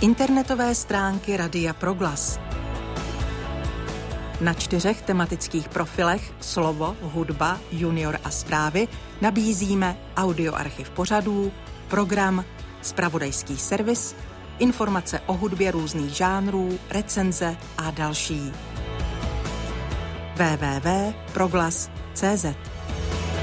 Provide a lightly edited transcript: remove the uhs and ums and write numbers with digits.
Internetové stránky Radia Proglas. Na 4 tematických profilech Slovo, hudba, junior a zprávy nabízíme audioarchiv pořadů, program, zpravodajský servis, informace o hudbě různých žánrů, recenze a další. www.proglas.cz